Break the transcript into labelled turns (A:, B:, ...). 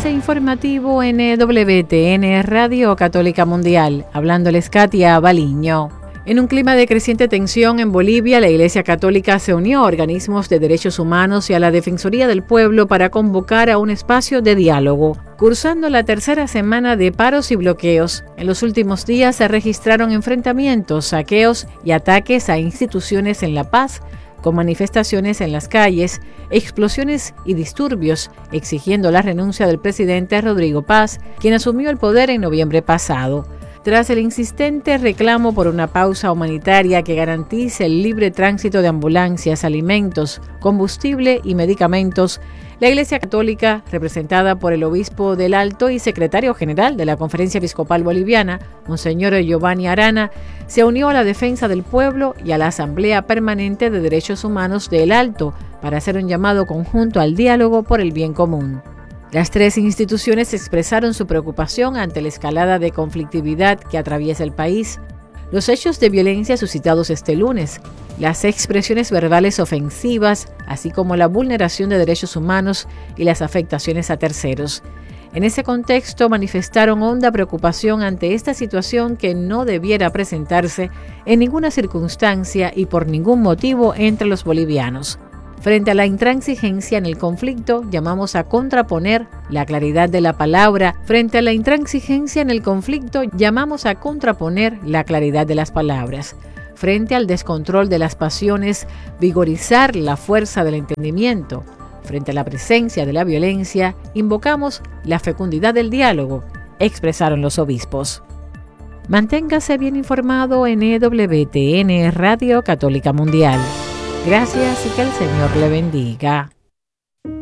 A: Avance informativo NWTN Radio Católica Mundial. Hablándoles Katia Baliño. En un clima de creciente tensión en Bolivia, la Iglesia Católica se unió a organismos de derechos humanos y a la Defensoría del Pueblo para convocar a un espacio de diálogo. Cursando la tercera semana de paros y bloqueos, en los últimos días se registraron enfrentamientos, saqueos y ataques a instituciones en La Paz, con manifestaciones en las calles, explosiones y disturbios, exigiendo la renuncia del presidente Rodrigo Paz, quien asumió el poder en noviembre pasado. Tras el insistente reclamo por una pausa humanitaria que garantice el libre tránsito de ambulancias, alimentos, combustible y medicamentos, la Iglesia Católica, representada por el obispo del Alto y secretario general de la Conferencia Episcopal Boliviana, Monseñor Giovanni Arana, se unió a la defensa del pueblo y a la Asamblea Permanente de Derechos Humanos del Alto para hacer un llamado conjunto al diálogo por el bien común. Las tres instituciones expresaron su preocupación ante la escalada de conflictividad que atraviesa el país, los hechos de violencia suscitados este lunes, las expresiones verbales ofensivas, así como la vulneración de derechos humanos y las afectaciones a terceros. En ese contexto manifestaron honda preocupación ante esta situación que no debiera presentarse en ninguna circunstancia y por ningún motivo entre los bolivianos. Frente a la intransigencia en el conflicto, llamamos a contraponer la claridad de la palabra. Frente a la intransigencia en el conflicto, llamamos a contraponer la claridad de las palabras. Frente al descontrol de las pasiones, vigorizar la fuerza del entendimiento. Frente a la presencia de la violencia, invocamos la fecundidad del diálogo, expresaron los obispos. Manténgase bien informado en EWTN Radio Católica Mundial. Gracias y que el Señor le bendiga.